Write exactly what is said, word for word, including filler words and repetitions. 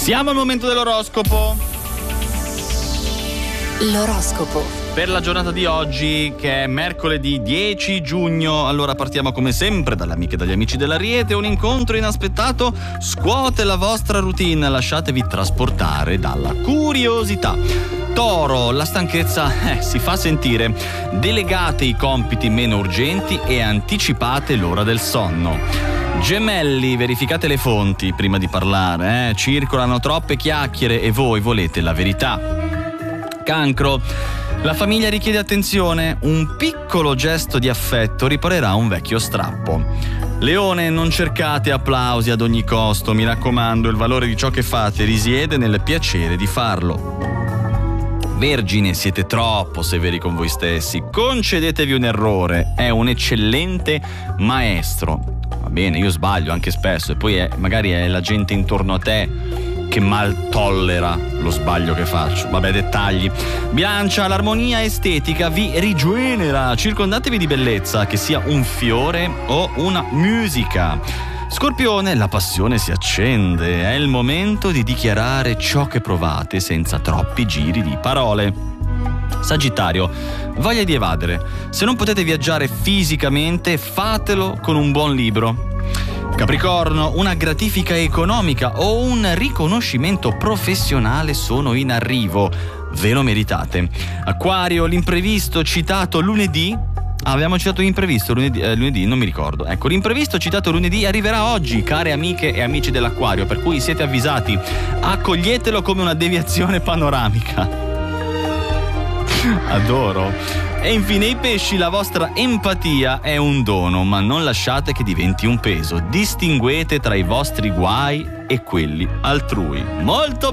Siamo al momento dell'oroscopo. L'oroscopo Per la giornata di oggi, che è mercoledì dieci giugno, allora partiamo come sempre dalle amiche e dagli amici dell'Ariete. Un incontro inaspettato scuote la vostra routine, lasciatevi trasportare dalla curiosità. Toro, la stanchezza eh, si fa sentire. Delegate i compiti meno urgenti e anticipate l'ora del sonno. Gemelli, verificate le fonti prima di parlare, eh? Circolano troppe chiacchiere e voi volete la verità. Cancro, la famiglia richiede attenzione, un piccolo gesto di affetto riparerà un vecchio strappo. Leone, non cercate applausi ad ogni costo, mi raccomando, il valore di ciò che fate risiede nel piacere di farlo. Vergine, siete troppo severi con voi stessi, concedetevi un errore, è un eccellente maestro. Va bene, io sbaglio anche spesso e poi è, magari è la gente intorno a te che mal tollera lo sbaglio che faccio. Vabbè, dettagli. Bilancia, l'armonia estetica vi rigenera, circondatevi di bellezza, che sia un fiore o una musica. Scorpione, la passione si accende, è il momento di dichiarare ciò che provate senza troppi giri di parole. Sagittario, voglia di evadere. Se non potete viaggiare fisicamente, fatelo con un buon libro. Capricorno, una gratifica economica o un riconoscimento professionale sono in arrivo. Ve lo meritate. Acquario, l'imprevisto citato lunedì. Ah, abbiamo citato l'imprevisto lunedì, eh, lunedì, non mi ricordo. Ecco, l'imprevisto citato lunedì arriverà oggi, care amiche e amici dell'Acquario, per cui siete avvisati. Accoglietelo come una deviazione panoramica. Adoro. E infine i pesci, la vostra empatia è un dono, ma non lasciate che diventi un peso. Distinguete tra i vostri guai e quelli altrui. Molto